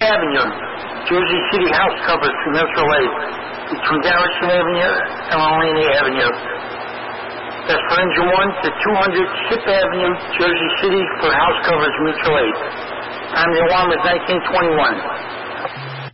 Avenue, Jersey City house covers for mutual aid. Between Garrison Avenue and Laney Avenue. That's for engine 1 to 200 Ship Avenue, Jersey City for house covers mutual aid. Time of the alarm is 1921.